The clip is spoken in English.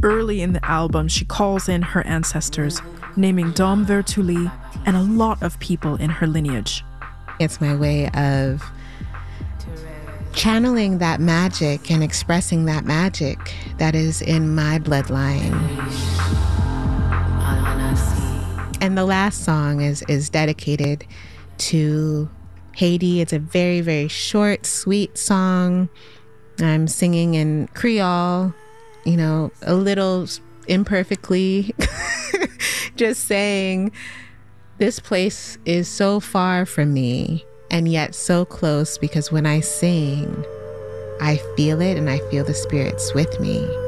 Early in the album, she calls in her ancestors, naming Dom Vertuli and a lot of people in her lineage. It's my way of channeling that magic and expressing that magic that is in my bloodline. And the last song is dedicated to Haiti. It's a very, very short, sweet song. I'm singing in Creole, you know, a little imperfectly, just saying, this place is so far from me and yet so close, because when I sing, I feel it and I feel the spirits with me.